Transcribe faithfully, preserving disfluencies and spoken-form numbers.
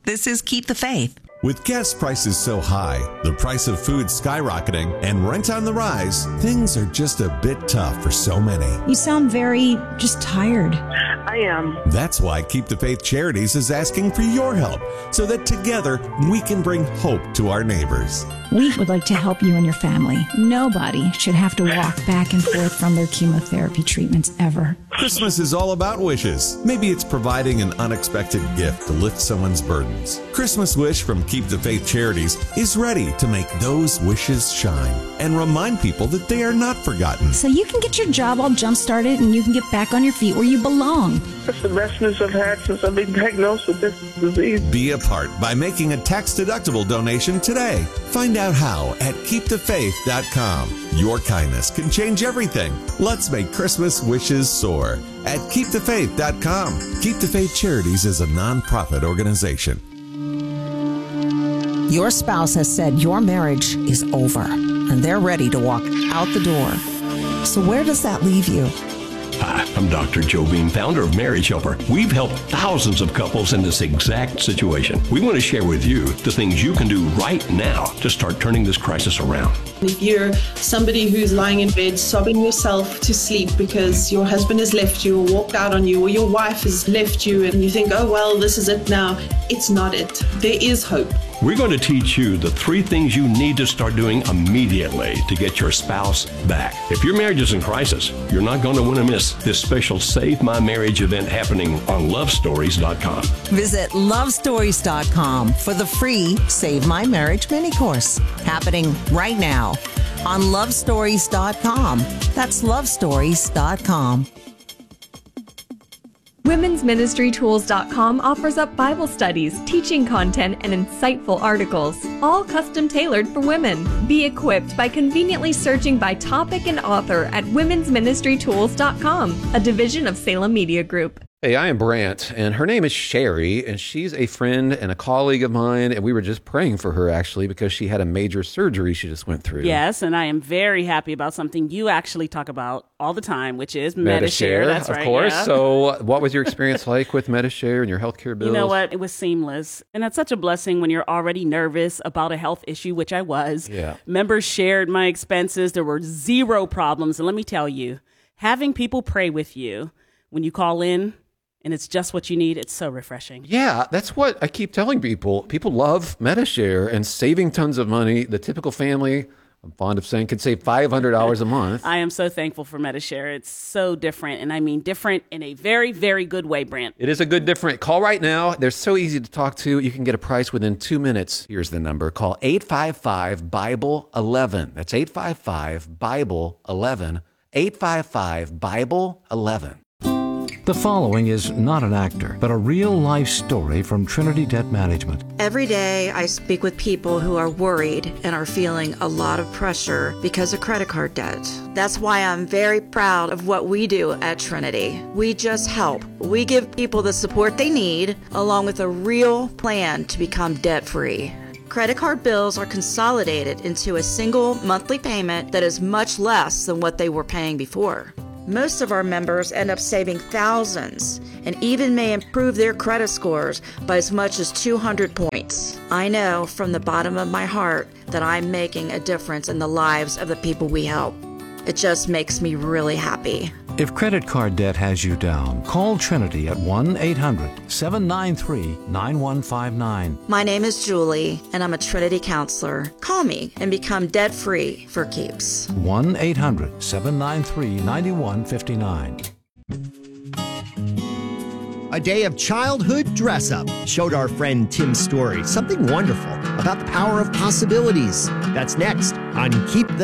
This is Keep the Faith. With gas prices so high, the price of food skyrocketing, and rent on the rise, things are just a bit tough for so many. You sound very just tired. I am. That's why Keep the Faith Charities is asking for your help so that together we can bring hope to our neighbors. We would like to help you and your family. Nobody should have to walk back and forth from their chemotherapy treatments ever. Christmas is all about wishes. Maybe it's providing an unexpected gift to lift someone's burdens. Christmas Wish from Keep the Faith Charities is ready to make those wishes shine and remind people that they are not forgotten. So you can get your job all jump-started and you can get back on your feet where you belong. That's the best news I've had since I've been diagnosed with this disease. Be a part by making a tax-deductible donation today. Find out how at keep the faith dot com. Your kindness can change everything. Let's make Christmas wishes soar at keep the faith dot com. Keep the Faith Charities is a nonprofit organization. Your spouse has said your marriage is over, and they're ready to walk out the door. So where does that leave you? Hi, I'm Doctor Joe Beam, founder of Marriage Helper. We've helped thousands of couples in this exact situation. We want to share with you the things you can do right now to start turning this crisis around. If you're somebody who's lying in bed sobbing yourself to sleep because your husband has left you or walked out on you, or your wife has left you and you think, oh, well, this is it now. It's not it. There is hope. We're going to teach you the three things you need to start doing immediately to get your spouse back. If your marriage is in crisis, you're not going to want to miss this special Save My Marriage event happening on love stories dot com. Visit love stories dot com for the free Save My Marriage mini course happening right now on love stories dot com. That's love stories dot com. Women's Ministry Tools dot com offers up Bible studies, teaching content, and insightful articles, all custom tailored for women. Be equipped by conveniently searching by topic and author at Women's Ministry Tools dot com, a division of Salem Media Group. Hey, I am Brant, and her name is Sherry, and she's a friend and a colleague of mine, and we were just praying for her, actually, because she had a major surgery she just went through. Yes, and I am very happy about something you actually talk about all the time, which is Medi-Share. Medi-Share, That's of right, course. yeah. So what was your experience like with Medi-Share and your healthcare bills? You know what? It was seamless, and that's such a blessing when you're already nervous about a health issue, which I was. Yeah. Members shared my expenses. There were zero problems, and let me tell you, having people pray with you when you call in, and it's just what you need, it's so refreshing. Yeah, that's what I keep telling people. People love Medi-Share and saving tons of money. The typical family, I'm fond of saying, could save five hundred dollars a month. I am so thankful for Medi-Share. It's so different, and I mean different in a very, very good way, Brant. It is a good different. Call right now. They're so easy to talk to. You can get a price within two minutes. Here's the number. Call eight five five Bible eleven. That's eight five five Bible eleven. eight five five Bible eleven. The following is not an actor, but a real-life story from Trinity Debt Management. Every day I speak with people who are worried and are feeling a lot of pressure because of credit card debt. That's why I'm very proud of what we do at Trinity. We just help. We give people the support they need, along with a real plan to become debt-free. Credit card bills are consolidated into a single monthly payment that is much less than what they were paying before. Most of our members end up saving thousands and even may improve their credit scores by as much as two hundred points. I know from the bottom of my heart that I'm making a difference in the lives of the people we help. It just makes me really happy. If credit card debt has you down, call Trinity at one eight hundred seven nine three nine one five nine. My name is Julie, and I'm a Trinity counselor. Call me and become debt-free for keeps. one eight hundred seven nine three nine one five nine. A day of childhood dress-up showed our friend Tim's story something wonderful about the power of possibilities. That's next on Keep the